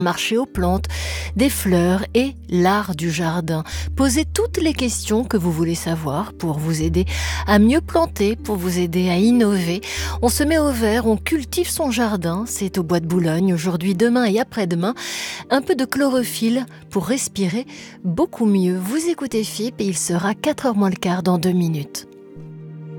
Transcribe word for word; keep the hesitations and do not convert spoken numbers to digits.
marché aux plantes, des fleurs et l'art du jardin. Posez toutes les questions que vous voulez savoir pour vous aider à mieux planter, pour vous aider à innover. On se met au vert, on cultive son jardin. C'est au Bois de Boulogne, aujourd'hui, demain et après-demain. Un peu de chlorophylle pour respirer beaucoup mieux. Vous écoutez F I P et il sera quatre heures moins le quart dans deux minutes.